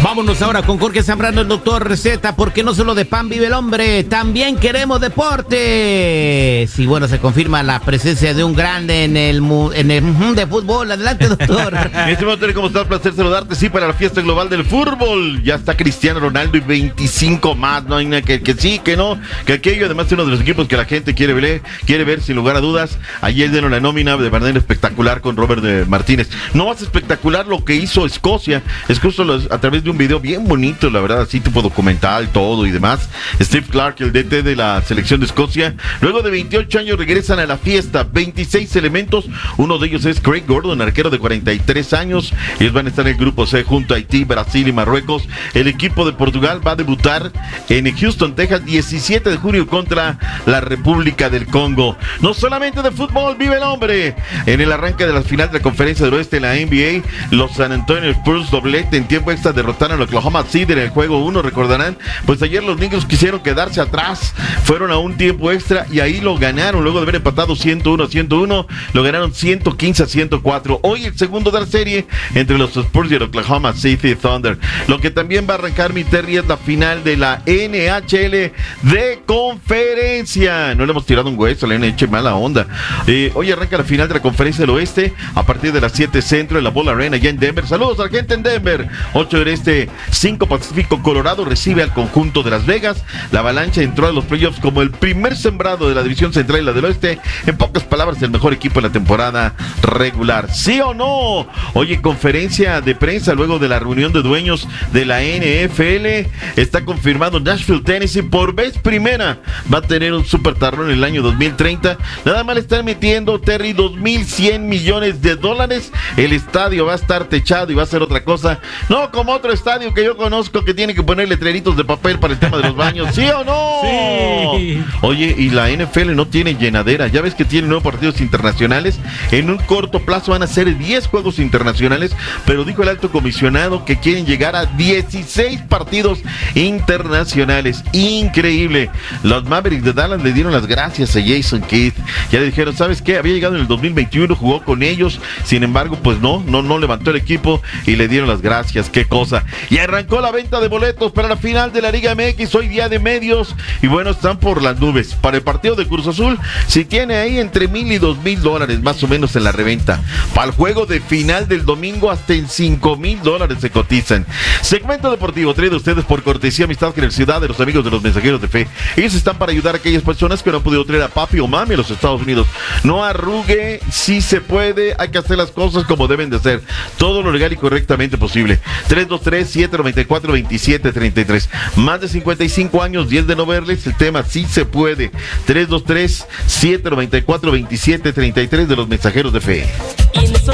Vámonos ahora con Jorge Zambrano, el doctor Receta, porque no solo de pan vive el hombre, también queremos deportes. Y bueno, se confirma la presencia de un grande en el de fútbol. Adelante, doctor. ¿Cómo estás? Placer saludarte. Sí, para la fiesta global del fútbol. Ya está Cristiano Ronaldo y 25 más. No hay nada que sí, que no, que aquello. Además, es uno de los equipos que la gente quiere ver sin lugar a dudas. Ayer dieron la nómina de manera espectacular con Robert Martínez. No más espectacular lo que hizo Escocia. A través de un video bien bonito, la verdad, así tipo documental, todo y demás. Steve Clark, el DT de la selección de Escocia, luego de 28 años regresan a la fiesta. 26 elementos, uno de ellos es Craig Gordon, arquero de 43 años. Ellos van a estar en el grupo C junto a Haití, Brasil y Marruecos. El equipo de Portugal va a debutar en Houston, Texas, 17 de junio contra la República del Congo. No solamente de fútbol vive el hombre. En el arranque de la final de la Conferencia del Oeste en la NBA, los San Antonio Spurs, doblete en tiempo extra, derrotaron a Oklahoma City en el juego 1, recordarán. Pues ayer los Knicks quisieron quedarse atrás, fueron a un tiempo extra y ahí lo ganaron, luego de haber empatado 101-101, lo ganaron 115-104. Hoy el segundo de la serie entre los Spurs y el Oklahoma City Thunder. Lo que también va a arrancar, mi Terry, es la final de la NHL de conferencia. No le hemos tirado un hueso a la NHL, mala onda. Hoy arranca la final de la Conferencia del Oeste a partir de las 7 centro en la Ball Arena allá en Denver. Saludos a la gente en Denver. 8 del Este, 5 Pacífico. Colorado recibe al conjunto de Las Vegas. La Avalancha entró a los playoffs como el primer sembrado de la división central y la del oeste. En pocas palabras, el mejor equipo en la temporada regular. ¿Sí o no? Oye, conferencia de prensa luego de la reunión de dueños de la NFL. Está confirmado Nashville, Tennessee, por vez primera va a tener un super tarrón en el año 2030. Nada más le están metiendo, Terry, $2,100 millones. El estadio va a estar techado y va a ser otra cosa. No como otro estadio que yo conozco que tiene que poner letreritos de papel para el tema de los baños. ¿Sí o no? Sí. Oye, y la NFL no tiene llenadera. Ya ves que tiene 9 partidos internacionales. En un corto plazo van a ser 10 juegos internacionales, pero dijo el alto comisionado que quieren llegar a 16 partidos internacionales. Increíble. Los Mavericks de Dallas le dieron las gracias a Jason Kidd. Ya le dijeron, ¿sabes qué? Había llegado en el 2021, jugó con ellos. Sin embargo, pues no levantó el equipo y le dieron las gracias. Qué cosa. Y arrancó la venta de boletos para la final de la Liga MX. Hoy día de medios. Y bueno, están por las nubes. Para el partido de Cruz Azul, si tiene ahí entre $1,000 y $2,000 más o menos en la reventa. Para el juego de final del domingo, hasta en $5,000 se cotizan. Segmento deportivo traído a ustedes por cortesía Amistad Generosidad de los amigos de los mensajeros de fe. Ellos están para ayudar a aquellas personas que no han podido traer a papi o mami a los Estados Unidos. No arrugue, si se puede, hay que hacer las cosas como deben de ser. Todo lo legal y correctamente posible. 323-794-2733. Más de 55 años, 10 de no verles. El tema sí se puede. 323-794-2733 de los mensajeros de fe.